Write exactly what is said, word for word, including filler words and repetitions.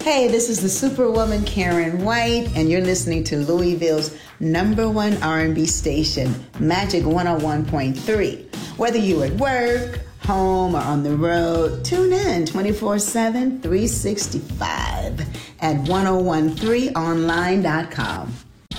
Hey, this is the Superwoman Karen White, and you're listening to Louisville's number one R and B station, Magic one oh one point three. Whether you're at work, home, or on the road, tune in twenty-four seven, three sixty-five at ten thirteen online dot com.